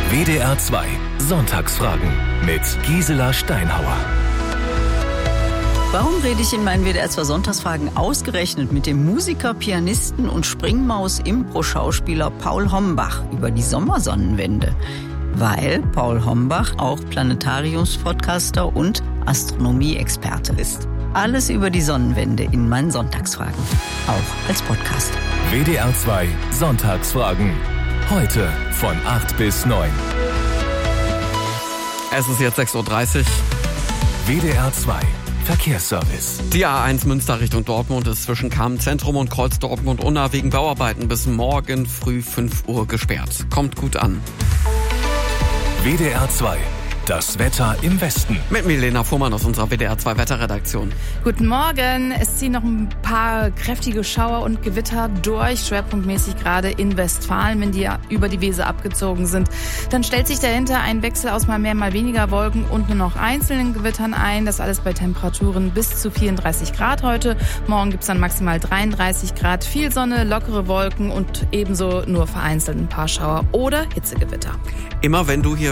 WDR 2 Sonntagsfragen mit Gisela Steinhauer. Warum rede ich in meinen WDR 2 Sonntagsfragen ausgerechnet mit dem Musiker, Pianisten und Springmaus-Impro-Schauspieler Paul Hombach über die Sommersonnenwende? Weil Paul Hombach auch Planetariums-Podcaster und Astronomie-Experte ist. Alles über die Sonnenwende in meinen Sonntagsfragen. Auch als Podcast. WDR 2 Sonntagsfragen. Heute von 8 bis 9. Es ist jetzt 6.30 Uhr. WDR 2 Verkehrsservice. Die A1 Münster Richtung Dortmund ist zwischen Kamen-Zentrum und Kreuz Dortmund-Unna wegen Bauarbeiten bis morgen früh 5 Uhr gesperrt. Kommt gut an. WDR 2 Das Wetter im Westen. Mit Milena Fuhrmann aus unserer WDR 2 Wetterredaktion. Guten Morgen. Es ziehen noch ein paar kräftige Schauer und Gewitter durch, schwerpunktmäßig gerade in Westfalen, wenn die über die Weser abgezogen sind. Dann stellt sich dahinter ein Wechsel aus mal mehr, mal weniger Wolken und nur noch einzelnen Gewittern ein. Das alles bei Temperaturen bis zu 34 Grad heute. Morgen gibt es dann maximal 33 Grad, viel Sonne, lockere Wolken und ebenso nur vereinzelt ein paar Schauer oder Hitzegewitter. Immer wenn du hier